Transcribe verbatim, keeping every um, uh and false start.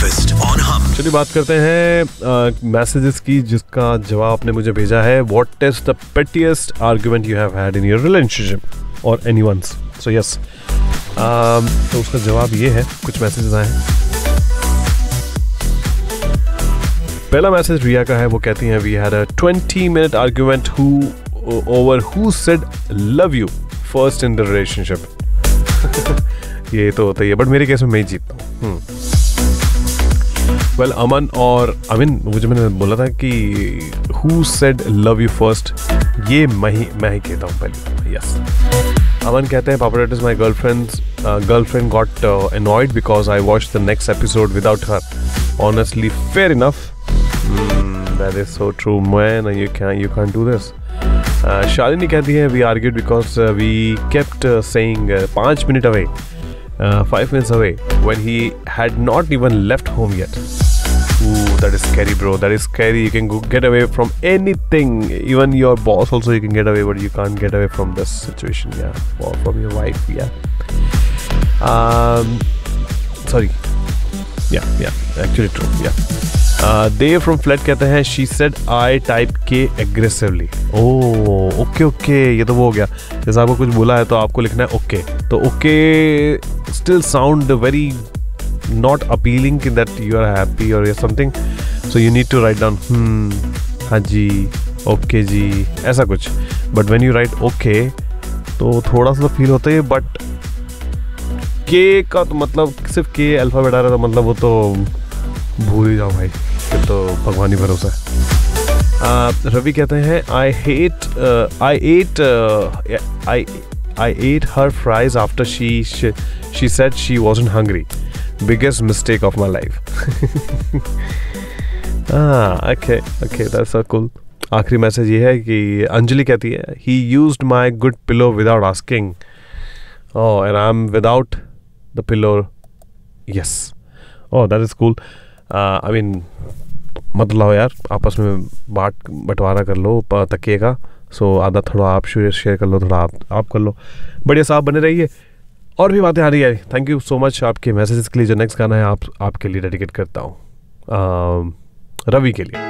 Breakfast on हम। चलिए बात करते हैं मैसेजेस की जिसका जवाब आपने मुझे भेजा है। What is the पेटीएस्ट argument you have had in your relationship और एनीवन्स। सो यस, तो उसका जवाब ये है। कुछ मैसेजेस आए हैं। पहला मैसेज रिया का है। वो कहती हैं we had a twenty minute argument who over who said love you first in the relationship. ये तो होता ही है, बट मेरे केस में मैं ही जीतता हूँ। वेल अमन और अमिन, मुझे मैंने बोला था कि who said love you first, ये मैं ही मैं ही कहता हूँ पहले। यस, अमन कहते हैं पापा, that is my girlfriend girlfriend got annoyed because I watch the next episode without her. Honestly fair enough. That is so true man, you can you can do this. Shalini कहती है we argued because we kept saying पाँच minute away, five minutes away when he had not even left home yet. Ooh, that is scary, bro. That is scary. You can go get away from anything. Even your boss also you can get away, but you can't get away from this situation. Yeah, or from your wife. Yeah. Um, sorry. Yeah, yeah. Actually true. Yeah. Uh, Dave from Flat कहते हैं she said I type K aggressively. Oh, okay okay. ये तो वो हो गया। जैसे आपको कुछ बोला है तो आपको लिखना है okay. तो okay still sound very not appealing that you are happy or something. So you need to write down hmm, हाँ जी, okay जी, ऐसा कुछ. But when you write okay तो थोड़ा सा फील होता है, but K का तो मतलब सिर्फ K अल्फाबेट आ रहा था, मतलब वो तो भूल ही जाओ भाई, फिर तो भगवान ही भरोसा है। रवि कहते हैं I hate I eight I I at her fries after she she said she wasn't hungry, biggest mistake of my life. Okay okay, that's so cool. आखिरी मैसेज ये है कि अंजलि कहती है ही used my good pillow without asking, oh and I am without the pillow. Yes, oh that is cool. I mean मत लाओ यार, आपस में बांट बंटवारा कर लो तकिए का। सो आधा थोड़ा आप शेयर कर लो, थोड़ा आप आप कर लो। बढ़िया साहब बने रहिए, और भी बातें आ रही है। थैंक यू सो मच आपके मैसेजेस के लिए। जो नेक्स्ट गाना है आप आपके लिए डेडिकेट करता हूँ रवि के लिए।